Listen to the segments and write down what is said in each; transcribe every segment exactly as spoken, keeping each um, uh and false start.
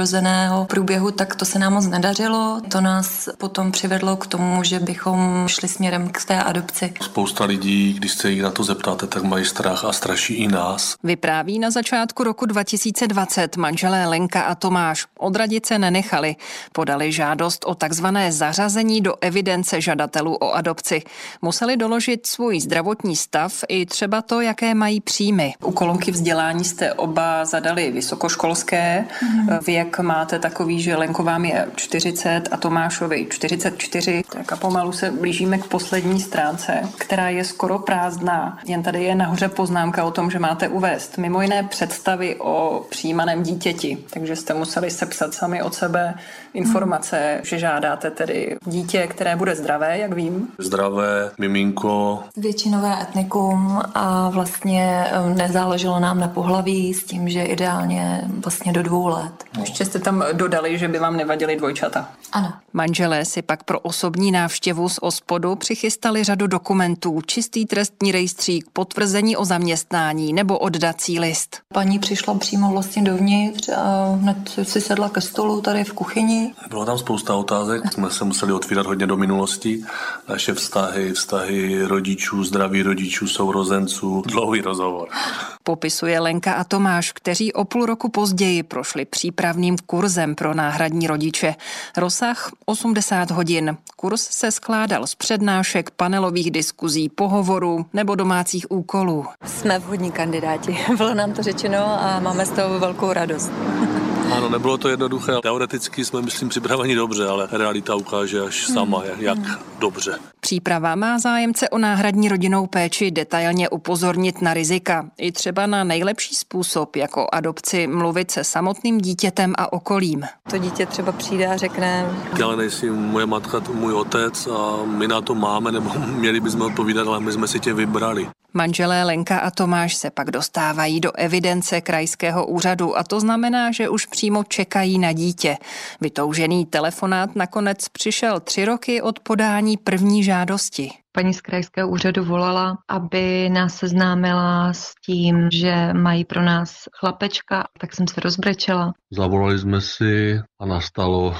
rozeného průběhu, tak to se nám moc nedařilo. To nás potom přivedlo k tomu, že bychom šli směrem k té adopci. Spousta lidí, když se jich na to zeptáte, tak mají strach a straší i nás. Vypráví na začátku roku dva tisíce dvacet manželé Lenka a Tomáš. Odradit se nenechali. Podali žádost o takzvané zařazení do evidence žadatelů o adopci. Museli doložit svůj zdravotní stav i třeba to, jaké mají příjmy. U kolonky vzdělání jste oba zadali vysokoškolské. Mm. Věk máte takový, že Lenko vám je čtyřicet a Tomášovi čtyřicet čtyři. Tak a pomalu se blížíme k poslední stránce, která je skoro prázdná. Jen tady je nahoře poznámka o tom, že máte uvést mimo jiné představy o přijímaném dítěti. Takže jste museli sepsat sami od sebe informace, mm. že žádáte tedy dítě, které bude zdravé, jak vím. Zdravé, miminko. Většinové etnikum a vlastně nezáleželo nám na pohlaví s tím, že ideálně vlastně do dvou let. Ještě jste tam dodali, že by vám nevadily dvojčata. Ano. Manželé si pak pro osobní návštěvu z OSPODu přichystali řadu dokumentů, čistý trestní rejstřík, potvrzení o zaměstnání nebo oddací list. Paní přišla přímo vlastně dovnitř a hned si sedla ke stolu tady v kuchyni. Bylo tam spousta otázek, jsme se museli otvírat hodně do minulosti. Naše vztahy, vztahy rodičů, zdraví rodičů, sourozenců, dlouhý rozhovor. Popisuje Lenka a Tomáš, kteří o půl roku později prošli přípravným kurzem pro náhradní rodiče. Rozsah osmdesát hodin. Kurz se skládal z přednášek, panelových diskuzí, pohovorů nebo domácích úkolů. Jsme vhodní kandidáti. Bylo nám to řečeno a máme z toho velkou radost. Ano, nebylo to jednoduché. Teoreticky jsme, myslím, připraveni dobře, ale realita ukáže až sama, jak dobře. Příprava má zájemce o náhradní rodinnou péči detailně upozornit na rizika. I třeba na nejlepší způsob, jako adopci, mluvit se samotným dítětem a okolím. To dítě třeba přijde a řekne... Ale nejsi moje matka, to můj otec a my na to máme, nebo měli bychom odpovídat, ale my jsme si tě vybrali. Manželé Lenka a Tomáš se pak dostávají do evidence krajského úřadu a to znamená, že už přímo čekají na dítě. Vytoužený telefonát nakonec přišel tři roky od podání první žádosti. Paní z krajského úřadu volala, aby nás seznámila s tím, že mají pro nás chlapečka, tak jsem se rozbrečela. Zavolali jsme si a nastalo...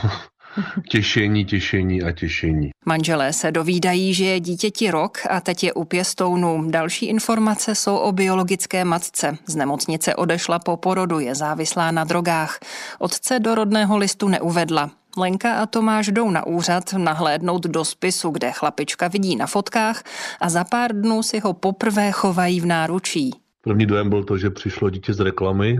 Těšení, těšení a těšení. Manželé se dovídají, že je dítěti rok a teď je u pěstounů. Další informace jsou o biologické matce. Z nemocnice odešla po porodu, je závislá na drogách. Otce do rodného listu neuvedla. Lenka a Tomáš jdou na úřad nahlédnout do spisu, kde chlapička vidí na fotkách a za pár dnů si ho poprvé chovají v náručí. První dojem byl to, že přišlo dítě z reklamy.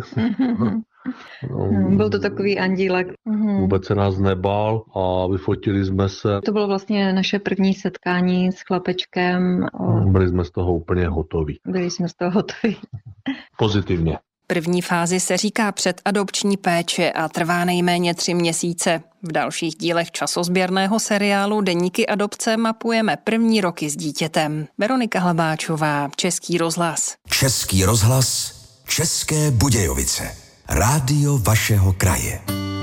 No, byl to takový andílek. Vůbec se nás nebál a vyfotili jsme se. To bylo vlastně naše první setkání s chlapečkem. Byli jsme z toho úplně hotoví. Byli jsme z toho hotoví. Pozitivně. První fázi se říká předadopční péče a trvá nejméně tři měsíce. V dalších dílech časozběrného seriálu Deníky adopce mapujeme první roky s dítětem. Veronika Hlabáčová, Český rozhlas. Český rozhlas, České Budějovice. Rádio vašeho kraje.